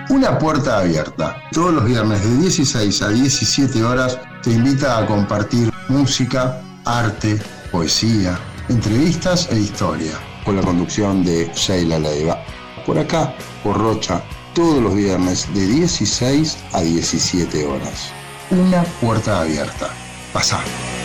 Una puerta abierta. Todos los viernes de 16 a 17 horas te invita a compartir música, arte, poesía, entrevistas e historia. Con la conducción de Sheila Leiva. Por acá, por Rocha, todos los viernes de 16 a 17 horas. Una puerta abierta. Pasá.